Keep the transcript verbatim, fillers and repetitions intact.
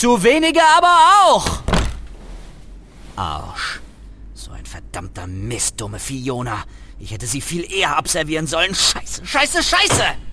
Zu wenige aber auch. Arsch. So ein verdammter Mist, dumme Fiona. Ich hätte sie viel eher abservieren sollen. Scheiße, scheiße, scheiße!